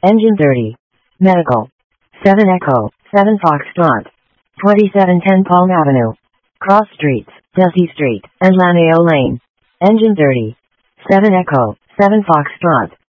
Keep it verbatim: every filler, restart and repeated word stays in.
Engine thirty. Medical. seven Echo, seven Foxtrot. twenty-seven ten Palm Avenue. Cross Streets, Duffy Street, and Laneo Lane. Engine thirty. seven Echo, seven Foxtrot.